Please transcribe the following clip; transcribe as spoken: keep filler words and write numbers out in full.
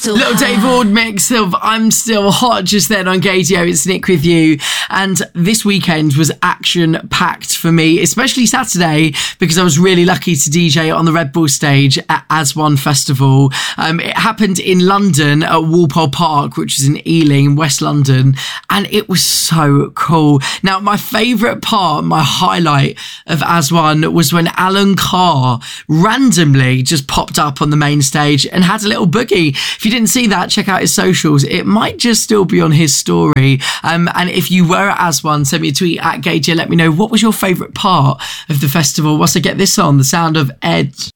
still Little Dave Ward mix of I'm Still Hot just then on Gaydio. It's Nick with you. And this weekend was action-packed for me, especially Saturday, because I was really lucky to D J on the Red Bull stage at As One Festival. Um, it happened in London at Walpole Park, which is in Ealing, in West London, and it was so cool. Now, my favourite part, my highlight of As One was when Alan Carr randomly just popped up on the main stage and had a little boogie. If you didn't see that, check out his socials. It might just still be on his story. Um, and if you were at As One, send me a tweet at Gaydio. Let me know what was your favourite part of the festival. Whilst I get this on, the sound of Edge.